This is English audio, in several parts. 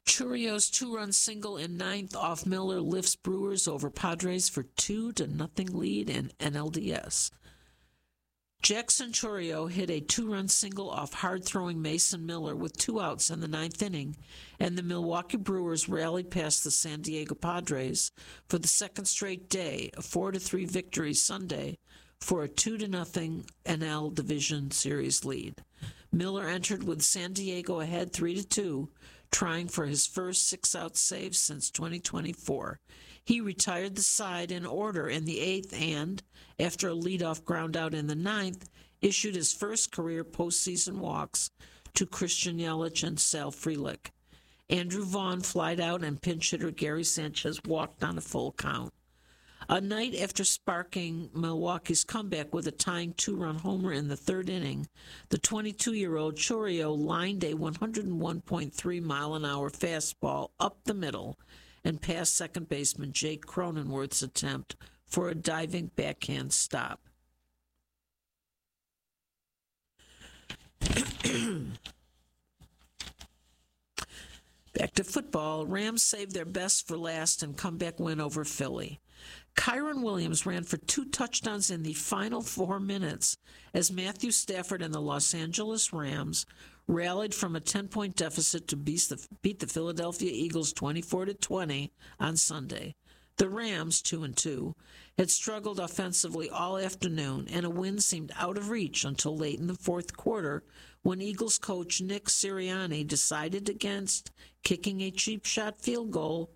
Churio's two-run single in ninth off Miller lifts Brewers over Padres for 2-0 lead in NLDS. Jackson Chourio hit a two-run single off hard-throwing Mason Miller with 2 outs in the ninth inning, and the Milwaukee Brewers rallied past the San Diego Padres for the second straight day, a 4-3 victory Sunday for a 2-0 NL Division Series lead. Miller entered with San Diego ahead 3-2, trying for his first 6-out save since 2024. He retired the side in order in the 8th and, after a leadoff groundout in the 9th, issued his first career postseason walks to Christian Yelich and Sal Frelick. Andrew Vaughn flied out and pinch hitter Gary Sanchez walked on a full count. A night after sparking Milwaukee's comeback with a tying 2-run homer in the 3rd inning, the 22-year-old Chourio lined a 101.3-mile-an-hour fastball up the middle and past second baseman Jake Cronenworth's attempt for a diving backhand stop. Back to football. Rams saved their best for last and comeback win over Philly. Kyron Williams ran for 2 touchdowns in the final 4 minutes as Matthew Stafford and the Los Angeles Rams rallied from a 10-point deficit to beat the Philadelphia Eagles 24-20 on Sunday. The Rams, 2-2, had struggled offensively all afternoon, and a win seemed out of reach until late in the fourth quarter when Eagles coach Nick Sirianni decided against kicking a chip shot field goal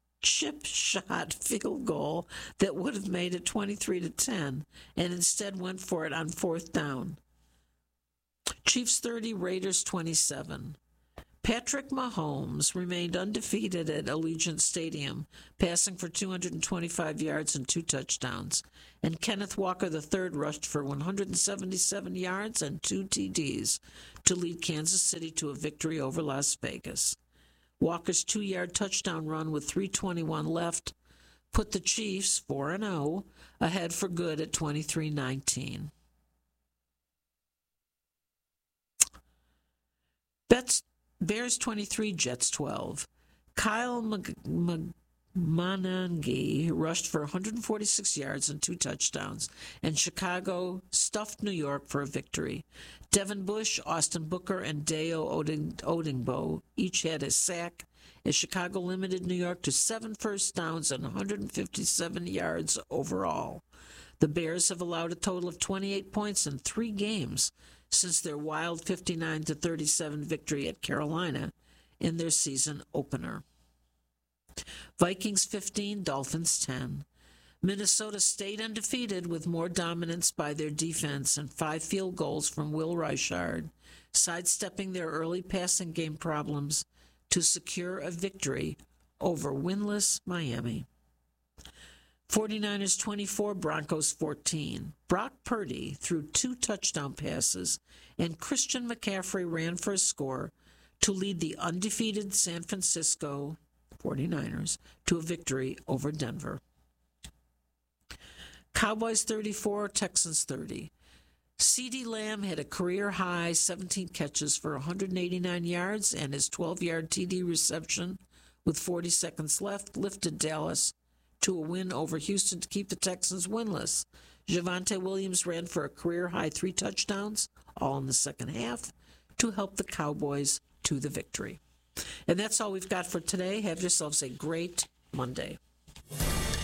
that would have made it 23-10, and instead went for it on 4th down. Chiefs 30, Raiders 27. Patrick Mahomes remained undefeated at Allegiant Stadium, passing for 225 yards and 2 touchdowns, and Kenneth Walker III rushed for 177 yards and 2 TDs to lead Kansas City to a victory over Las Vegas. Walker's 2-yard touchdown run with 3:21 left put the Chiefs, 4-0, ahead for good at 23-19. Bears 23, Jets 12. Kyle Manangi rushed for 146 yards and 2 touchdowns, and Chicago stuffed New York for a victory. Devin Bush, Austin Booker, and Deo Odingbo each had a sack as Chicago limited New York to 7 first downs and 157 yards overall. The Bears have allowed a total of 28 points in 3 games since their wild 59-37 victory at Carolina in their season opener. Vikings 15, Dolphins 10. Minnesota stayed undefeated with more dominance by their defense and 5 field goals from Will Reichard, sidestepping their early passing game problems to secure a victory over winless Miami. 49ers 24, Broncos 14. Brock Purdy threw 2 touchdown passes, and Christian McCaffrey ran for a score to lead the undefeated San Francisco 49ers to a victory over Denver. Cowboys 34, Texans 30. CeeDee Lamb had a career-high 17 catches for 189 yards, and his 12-yard TD reception with 40 seconds left lifted Dallas to a win over Houston to keep the Texans winless. Javonte Williams ran for a career-high 3 touchdowns, all in the second half, to help the Cowboys to the victory. And that's all we've got for today. Have yourselves a great Monday.